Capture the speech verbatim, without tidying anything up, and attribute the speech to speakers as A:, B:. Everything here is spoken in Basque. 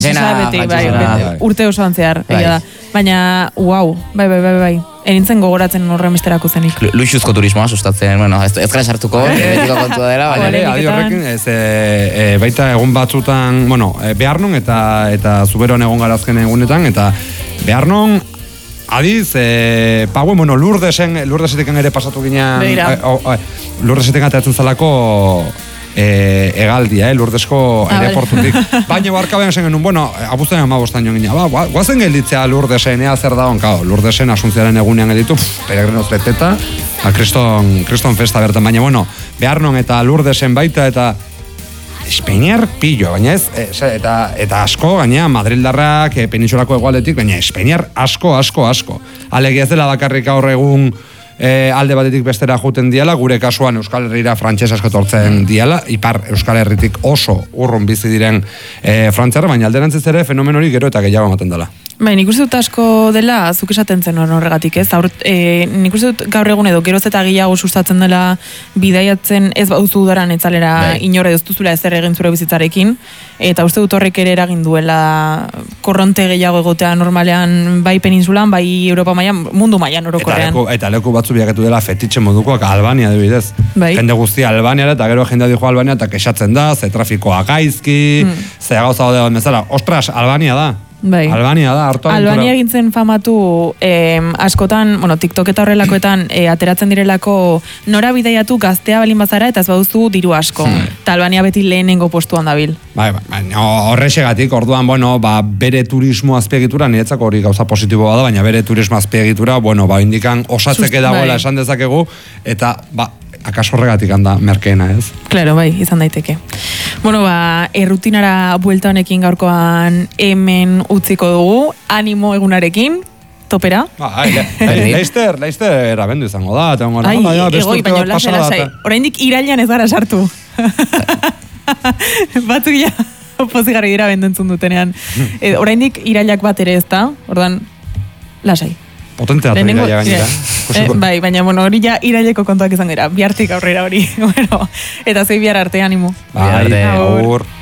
A: beti, bai, bai, urte osoan zehar, egia da. Baina, uau, bai, bai, bai, bai. Enintzen gogoratzen horren besterako zenik.
B: Luxuzko turismoa sustatzen, bueno, ez gara sartuko, betiko kontua dela.
C: Adi horrekin, ez, baita egun batzutan, bueno, Bearnon eta eta Zuberoan egon garazken egunetan, eta Bearnon, adiz, e, pa, bueno, Lurdesen, Lurdesetik ere pasatu ginean, Lurdesetik atatzen zalako e, egaldia, eh, Lurdesko aireportutik. Baina barkabean zen genuen, bueno, abuzten amabostan joan gina, ba, guazen gelditzea Lurdesen, ea zer dagoen, kao, Lurdesen asuntziaren egunean gelditu, peregrinoz beteta, a Kriston, Kriston festa bertan, baina, bueno, Bearnon eta Lurdesen baita, eta Espainiar pillo, baina ez, eta, eta asko, gaina Madrildarrak, e, penintsulako egualetik, baina Espainiar asko, asko, asko. Alegia ez dela bakarrik aur egun e, alde batetik bestera juten diala, gure kasuan Euskal Herrira frantses asko tortzen diala, ipar Euskal Herritik oso urrun bizi diren e, frantzarra, baina alderantziz ere fenomen hori gero eta gehiago ematen dela.
A: Bai, nik uste dut asko dela, zuk esaten zen horregatik, ez? Aur, e, nik uste dut gaur egun edo, geroz eta gehiago sustatzen dela bidaiatzen ez bauzu udaran etzalera bai. Inore ez duzula ezer egin zure bizitzarekin, eta uste dut horrek ere eragin duela korronte gehiago egotea normalean bai peninsulan, bai Europa mailan, mundu mailan orokorrean.
C: Eta leku, eta leku batzu biaketu dela fetitxe modukoak Albania adibidez.
A: Bai.
C: Jende guztia Albaniara eta gero jendea dijo Albania eta kexatzen da, ze trafikoa gaizki, mm. ze gauza dode bezala. Ostras, Albania da.
A: Bai.
C: Albania da, hartu aventura.
A: Albania egintzen famatu eh, askotan, bueno, TikTok eta horrelakoetan eh, ateratzen direlako nora bidaiatu gaztea balin bazara eta ez baduzu diru asko. Hmm. Eta Albania beti lehenengo postuan dabil. Bai,
C: bai, horrexegatik, orduan, bueno, ba, bere turismo azpiegitura, niretzako hori gauza positiboa da, baina bere turismo azpiegitura, bueno, ba, indikan osatzeke dagoela bai. Esan dezakegu, eta, ba, akaso horregatik handa merkeena, ez?
A: Claro, bai, izan daiteke. Bueno, ba, errutinara buelta honekin gaurkoan hemen utziko dugu, animo egunarekin, topera.
C: Ba, Leister, Leister abendu izango da, eta ongo,
A: ai, egoi, baina lasai, lasai. Oraindik irailan ez gara sartu. Batzuk ja, pozigarri dira bendentzun dutenean. E, oraindik irailak bat ere ez da, ordan, lasai.
C: Potente datu iraila gainera.
A: Eh, bai, baina bueno, hori ja iraileko kontuak izan dira, bihartik aurrera hori. Bueno, eta zei bihar arte, animo.
C: Bai, aur.